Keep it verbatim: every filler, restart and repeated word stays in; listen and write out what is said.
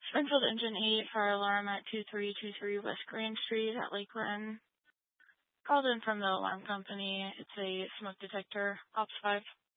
Springfield Engine eight, fire alarm at two three two three West Grand Street at Lakeland. Called in from the alarm company. It's a smoke detector. Ops five.